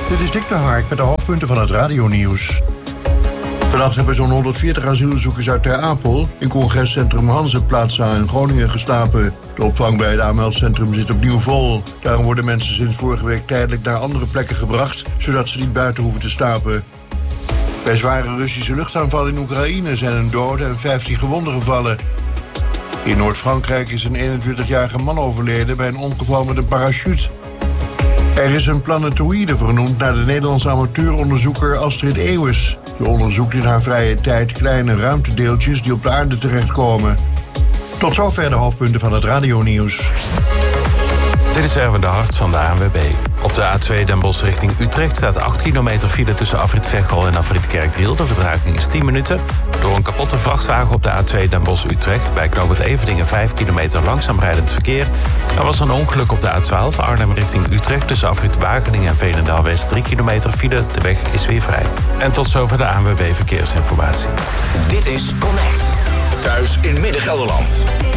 Dit is Dick de Hark met de hoofdpunten van het radionieuws. Vannacht hebben zo'n 140 asielzoekers uit Ter Apel in congrescentrum Hanzeplaza in Groningen geslapen. De opvang bij het aanmeldcentrum zit opnieuw vol. Daarom worden mensen sinds vorige week tijdelijk naar andere plekken gebracht, zodat ze niet buiten hoeven te slapen. Bij zware Russische luchtaanvallen in Oekraïne zijn een dode en 15 gewonden gevallen. In Noord-Frankrijk is een 21-jarige man overleden bij een ongeval met een parachute. Er is een planetoïde vernoemd naar de Nederlandse amateuronderzoeker Astrid Eeuwes. Ze onderzoekt in haar vrije tijd kleine ruimtedeeltjes die op de aarde terechtkomen. Tot zover de hoofdpunten van het radionieuws. Dit is Erwin de Hart van de ANWB. Op de A2 Den Bosch richting Utrecht staat 8 kilometer file tussen Afrit Veghel en Afrit Kerkdriel. De vertraging is 10 minuten. Door een kapotte vrachtwagen op de A2 Den Bosch-Utrecht bij knooppunt Everdingen 5 kilometer langzaam rijdend verkeer. Er was een ongeluk op de A12 Arnhem richting Utrecht tussen Afrit Wageningen en Veenendaal-West 3 kilometer file. De weg is weer vrij. En tot zover de ANWB Verkeersinformatie. Dit is Connect. Thuis in Midden-Gelderland.